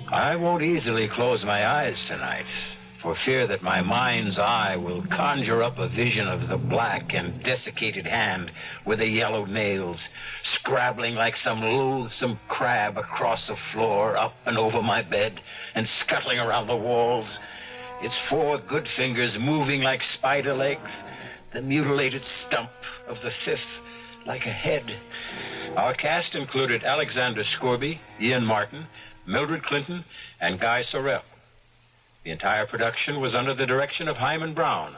I won't easily close my eyes tonight, for fear that my mind's eye will conjure up a vision of the black and desiccated hand with the yellow nails, scrabbling like some loathsome crab across the floor, up and over my bed, and scuttling around the walls. Its 4 good fingers moving like spider legs, the mutilated stump of the 5th like a head. Our cast included Alexander Scorby, Ian Martin, Mildred Clinton, and Guy Sorrell. The entire production was under the direction of Hyman Brown.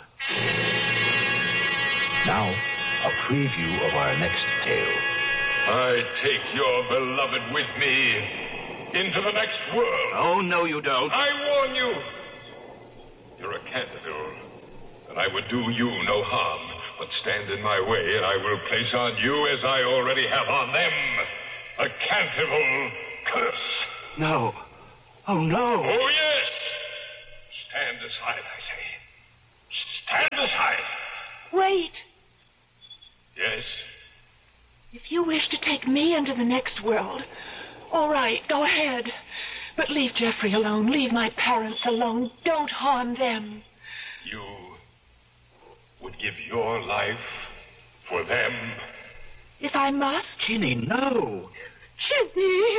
Now, a preview of our next tale. I take your beloved with me into the next world. Oh, no, you don't. I warn you. You're a Canterville, and I would do you no harm, but stand in my way, and I will place on you, as I already have on them, a Canterville curse. No. Oh, no. Oh, yes. Stand aside, I say. Stand aside. Wait. Yes? If you wish to take me into the next world, all right, go ahead. But leave Jeffrey alone. Leave my parents alone. Don't harm them. You would give your life for them? If I must. Ginny, no. Ginny.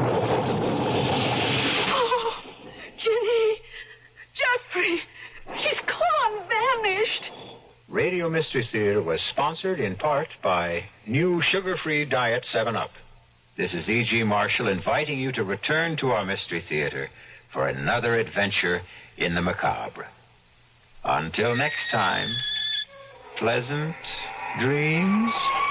Oh, Ginny. Jeffrey. She's gone, vanished. Radio Mystery Theater was sponsored in part by new sugar-free Diet 7-Up. This is E.G. Marshall inviting you to return to our Mystery Theater for another adventure in the macabre. Until next time, pleasant dreams.